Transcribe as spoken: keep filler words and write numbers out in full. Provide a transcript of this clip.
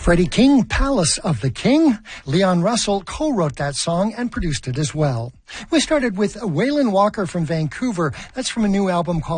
Freddie King, Palace of the King. Leon Russell co-wrote that song and produced it as well. We started with Waylon Walker from Vancouver. That's from a new album called